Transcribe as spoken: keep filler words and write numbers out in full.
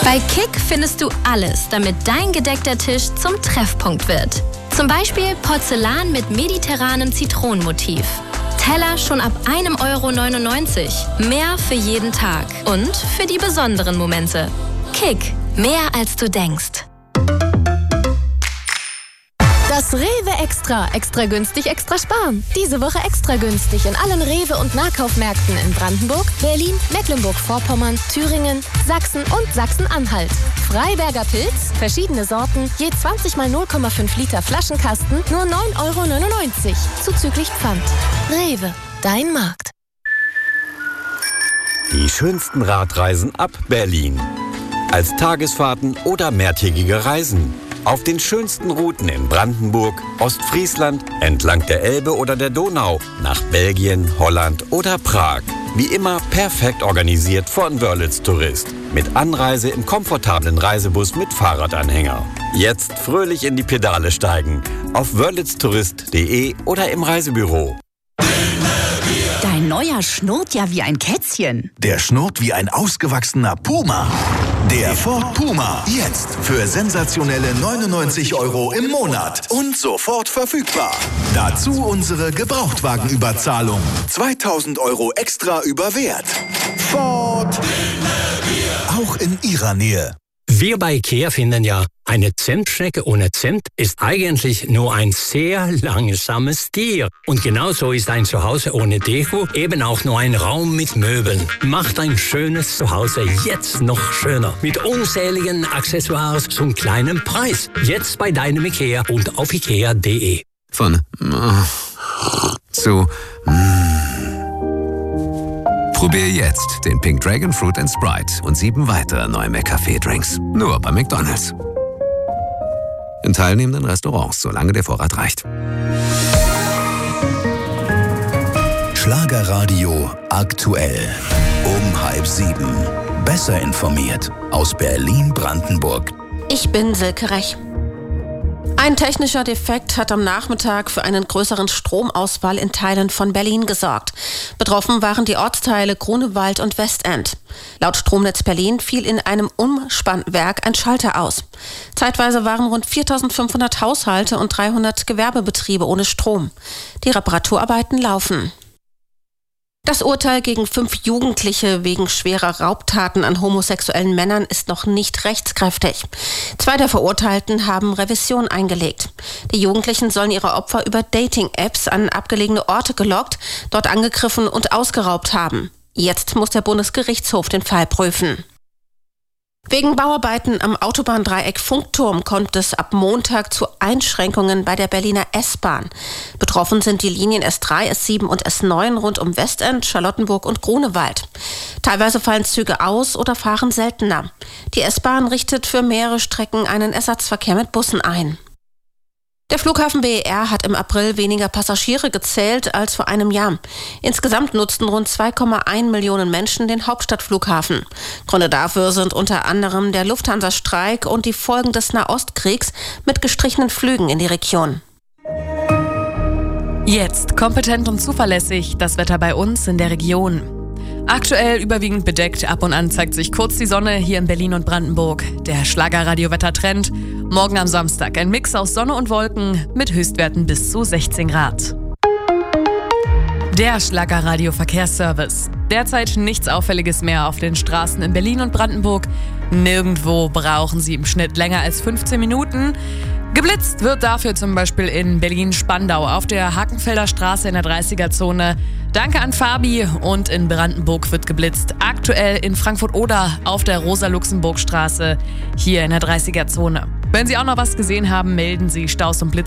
Bei Kick findest du alles, damit dein gedeckter Tisch zum Treffpunkt wird. Zum Beispiel Porzellan mit mediterranem Zitronenmotiv. Teller schon ab einem Euro neunundneunzig. Mehr für jeden Tag und für die besonderen Momente. Kick, mehr als du denkst. Das Rewe Extra. Extra günstig, extra sparen. Diese Woche extra günstig in allen Rewe- und Nahkaufmärkten in Brandenburg, Berlin, Mecklenburg-Vorpommern, Thüringen, Sachsen und Sachsen-Anhalt. Freiberger Pilz, verschiedene Sorten, je zwanzig mal null Komma fünf Liter Flaschenkasten, nur neun Euro neunundneunzig. Zuzüglich Pfand. Rewe, dein Markt. Die schönsten Radreisen ab Berlin. Als Tagesfahrten oder mehrtägige Reisen. Auf den schönsten Routen in Brandenburg, Ostfriesland, entlang der Elbe oder der Donau, nach Belgien, Holland oder Prag. Wie immer perfekt organisiert von Wörlitz Tourist. Mit Anreise im komfortablen Reisebus mit Fahrradanhänger. Jetzt fröhlich in die Pedale steigen. Auf wörlitztourist punkt de oder im Reisebüro. Dein neuer schnurrt ja wie ein Kätzchen. Der schnurrt wie ein ausgewachsener Puma. Der Ford Puma. Jetzt für sensationelle neunundneunzig Euro im Monat. Und sofort verfügbar. Dazu unsere Gebrauchtwagenüberzahlung. zweitausend Euro extra über Wert. Ford. Auch in Ihrer Nähe. Wir bei IKEA finden ja, eine Zentschnecke ohne Zimt ist eigentlich nur ein sehr langsames Tier. Und genauso ist ein Zuhause ohne Deko eben auch nur ein Raum mit Möbeln. Macht ein schönes Zuhause jetzt noch schöner. Mit unzähligen Accessoires zum kleinen Preis. Jetzt bei deinem IKEA und auf ikea punkt de. Von zu Probier jetzt den Pink Dragon Fruit and Sprite und sieben weitere neue McCafé-Drinks. Nur bei McDonald's. In teilnehmenden Restaurants, solange der Vorrat reicht. Schlagerradio aktuell. Um halb sieben. Besser informiert aus Berlin-Brandenburg. Ich bin Silke Rech. Ein technischer Defekt hat am Nachmittag für einen größeren Stromausfall in Teilen von Berlin gesorgt. Betroffen waren die Ortsteile Grunewald und Westend. Laut Stromnetz Berlin fiel in einem Umspannwerk ein Schalter aus. Zeitweise waren rund viertausendfünfhundert Haushalte und dreihundert Gewerbebetriebe ohne Strom. Die Reparaturarbeiten laufen. Das Urteil gegen fünf Jugendliche wegen schwerer Raubtaten an homosexuellen Männern ist noch nicht rechtskräftig. Zwei der Verurteilten haben Revision eingelegt. Die Jugendlichen sollen ihre Opfer über Dating-Apps an abgelegene Orte gelockt, dort angegriffen und ausgeraubt haben. Jetzt muss der Bundesgerichtshof den Fall prüfen. Wegen Bauarbeiten am Autobahndreieck Funkturm kommt es ab Montag zu Einschränkungen bei der Berliner S-Bahn. Betroffen sind die Linien S drei, S sieben und S neun rund um Westend, Charlottenburg und Grunewald. Teilweise fallen Züge aus oder fahren seltener. Die S-Bahn richtet für mehrere Strecken einen Ersatzverkehr mit Bussen ein. Der Flughafen B E R hat im April weniger Passagiere gezählt als vor einem Jahr. Insgesamt nutzten rund zwei Komma eins Millionen Menschen den Hauptstadtflughafen. Gründe dafür sind unter anderem der Lufthansa-Streik und die Folgen des Nahostkriegs mit gestrichenen Flügen in die Region. Jetzt kompetent und zuverlässig das Wetter bei uns in der Region. Aktuell überwiegend bedeckt, ab und an zeigt sich kurz die Sonne hier in Berlin und Brandenburg. Der Schlagerradio-Wettertrend. Morgen am Samstag ein Mix aus Sonne und Wolken mit Höchstwerten bis zu sechzehn Grad. Der Schlagerradio-Verkehrsservice. Derzeit nichts Auffälliges mehr auf den Straßen in Berlin und Brandenburg. Nirgendwo brauchen Sie im Schnitt länger als fünfzehn Minuten. Geblitzt wird dafür zum Beispiel in Berlin-Spandau auf der Hakenfelder Straße in der dreißiger-Zone. Danke an Fabi. Und in Brandenburg wird geblitzt. Aktuell in Frankfurt-Oder auf der Rosa-Luxemburg-Straße hier in der dreißiger-Zone. Wenn Sie auch noch was gesehen haben, melden Sie Staus und Blitz